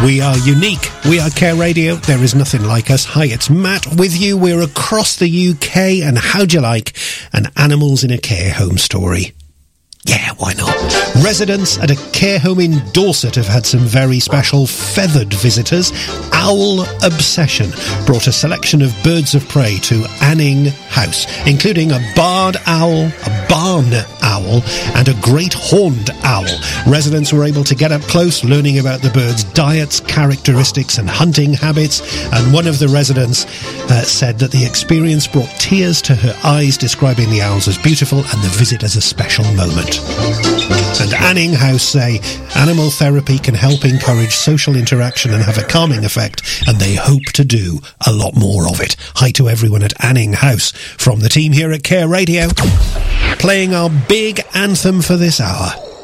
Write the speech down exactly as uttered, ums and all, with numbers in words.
We are unique. We are Care Radio. There is nothing like us. Hi, it's Matt with you. We're across the U K, and how'd you like an Animals in a Care Home story? Yeah, why not? Residents at a care home in Dorset have had some very special feathered visitors. Owl Obsession brought a selection of birds of prey to Anning House, including a barred owl, a barn owl, and a great horned owl. Residents were able to get up close, learning about the birds' diets, characteristics, and hunting habits. And one of the residents uh, said that the experience brought tears to her eyes, describing the owls as beautiful and the visit as a special moment. And Anning House say animal therapy can help encourage social interaction and have a calming effect, and they hope to do a lot more of it. Hi to everyone at Anning House from the team here at Care Radio, playing our big anthem for this hour.